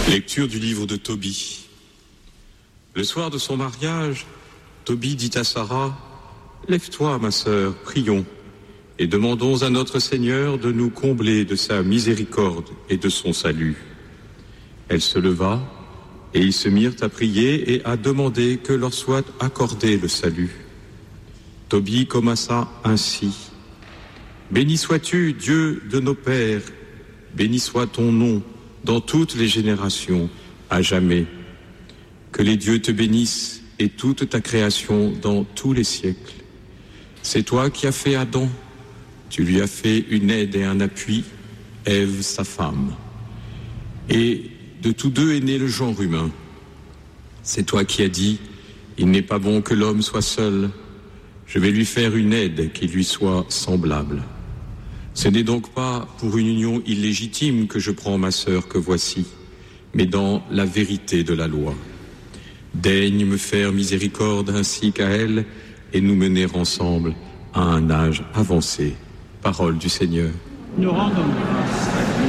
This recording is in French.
Lecture du livre de Tobie. Le soir de son mariage, Tobie dit à Sarah, « Lève-toi, ma sœur, prions, et demandons à notre Seigneur de nous combler de sa miséricorde et de son salut. » Elle se leva, et ils se mirent à prier et à demander que leur soit accordé le salut. Tobie commença ainsi. « Béni sois-tu, Dieu de nos pères, béni soit ton nom dans toutes les générations, à jamais. Que les dieux te bénissent et toute ta création dans tous les siècles. C'est toi qui as fait Adam, tu lui as fait une aide et un appui, Ève sa femme. Et de tous deux est né le genre humain. C'est toi qui as dit, il n'est pas bon que l'homme soit seul, je vais lui faire une aide qui lui soit semblable. Ce n'est donc pas pour une union illégitime que je prends ma sœur que voici, mais dans la vérité de la loi. Daigne me faire miséricorde ainsi qu'à elle et nous mener ensemble à un âge avancé. Parole du Seigneur. Nous rendons grâce.